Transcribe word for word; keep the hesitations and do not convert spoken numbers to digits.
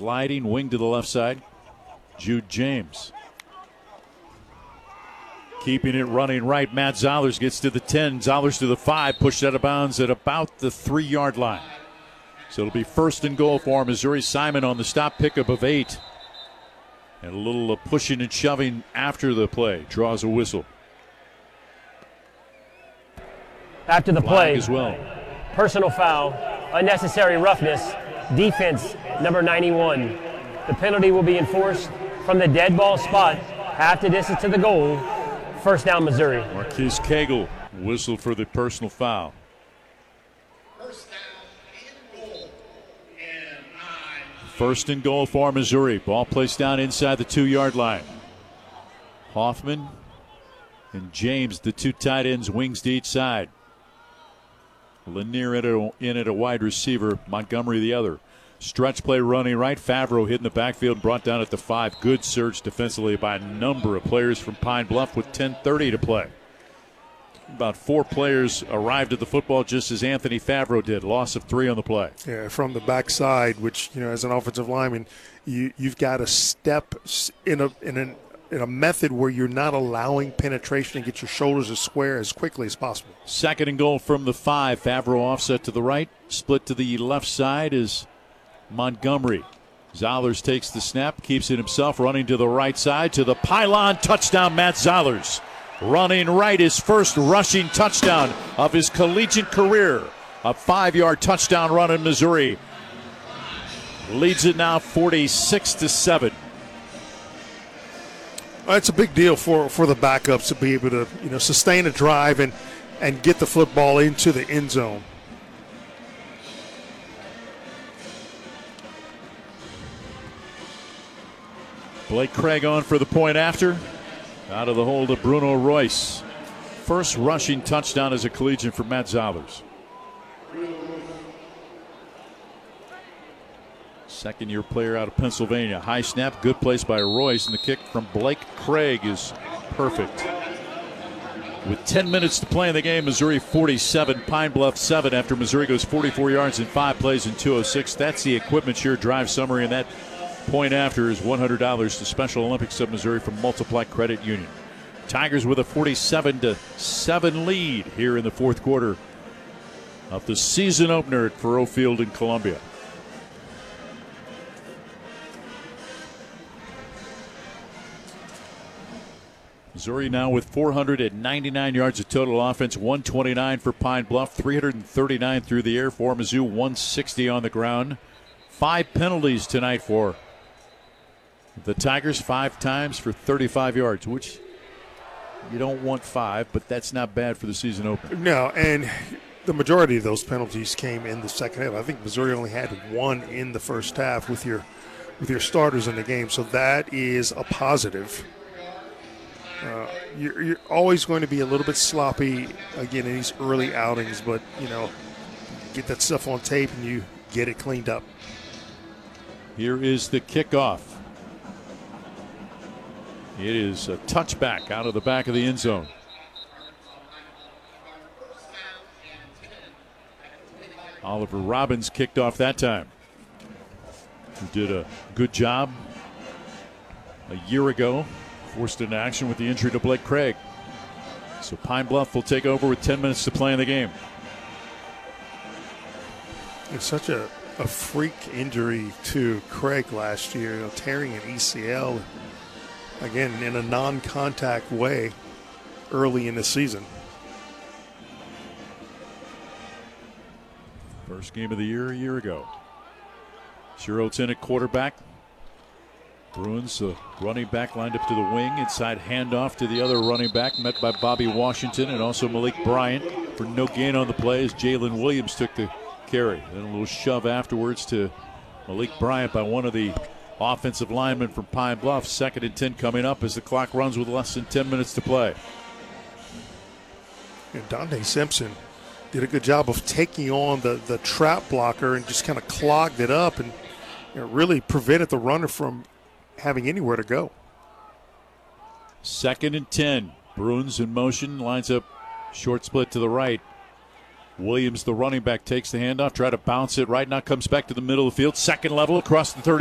sliding wing to the left side. Jude James. Keeping it running right. Matt Zollers gets to the ten. Zollers to the five. Pushed out of bounds at about the three-yard line. So it'll be first and goal for Missouri. Simon on the stop pickup of eight. And a little uh, pushing and shoving after the play. Draws a whistle. After the Flag play, as well. Personal foul, unnecessary roughness, defense number ninety-one. The penalty will be enforced from the dead ball spot, half the distance to the goal. First down, Missouri. Marquise Cagle whistled for the personal foul. First down and goal. And nine. First and goal for Missouri. Ball placed down inside the two-yard line. Hoffman and James, the two tight ends, wings to each side. Lanier in at, a, in at a wide receiver. Montgomery the other. Stretch play running right. Favreau hit in the backfield, brought down at the five. Good search defensively by a number of players from Pine Bluff with ten thirty to play. About four players arrived at the football just as Anthony Favreau did. Loss of three on the play. Yeah, from the backside, which, you know, as an offensive lineman, you, you've got to step in a in an in a method where you're not allowing penetration and get your shoulders as square as quickly as possible. Second and goal from the five. Favreau offset to the right. Split to the left side is Montgomery. Zollers takes the snap, keeps it himself, running to the right side to the pylon. Touchdown, Matt Zollers. Running right, his first rushing touchdown of his collegiate career. A five-yard touchdown run in Missouri. Leads it now forty-six to seven. It's a big deal for, for the backups to be able to, you know, sustain a drive and, and get the football into the end zone. Blake Craig on for the point after. Out of the hold of Bruno Royce. First rushing touchdown as a collegiate for Matt Zollers. Second year player out of Pennsylvania. High snap, good place by Royce, and the kick from Blake Craig is perfect. With ten minutes to play in the game, Missouri forty-seven, Pine Bluff seven after Missouri goes forty-four yards in five plays in two oh six. That's the Equipment Share drive summary, and that point after is one hundred dollars to Special Olympics of Missouri from Multiply Credit Union. Tigers with a forty-seven to seven lead here in the fourth quarter of the season opener at Faurot Field in Columbia. Missouri now with four hundred ninety-nine yards of total offense, one twenty-nine for Pine Bluff, three hundred thirty-nine through the air for Mizzou, one sixty on the ground. Five penalties tonight for the Tigers, five times for thirty-five yards, which you don't want five, but that's not bad for the season opener. No, and the majority of those penalties came in the second half. I think Missouri only had one in the first half with your with your starters in the game, so that is a positive. Uh, you're, you're always going to be a little bit sloppy, again, in these early outings, but, you know, get that stuff on tape and you get it cleaned up. Here is the kickoff. It is a touchback out of the back of the end zone. Oliver Robbins kicked off that time. Who did a good job a year ago. Forced into action with the injury to Blake Craig. So Pine Bluff will take over with ten minutes to play in the game. It's such a, a freak injury to Craig last year, you know, tearing an A C L, again, in a non-contact way early in the season. First game of the year a year ago. Shiro's in at quarterback. Bruins, the running back, lined up to the wing. Inside handoff to the other running back, met by Bobby Washington and also Malik Bryant for no gain on the play as Jalen Williams took the carry. Then a little shove afterwards to Malik Bryant by one of the offensive linemen from Pine Bluff. Second and ten coming up as the clock runs with less than ten minutes to play. And Dante Simpson did a good job of taking on the, the trap blocker and just kind of clogged it up and, you know, really prevented the runner from having anywhere to go. Second and ten. Bruins in motion, lines up short split to the right. Williams, the running back, takes the handoff, try to bounce it right now, comes back to the middle of the field. Second level across the thirty.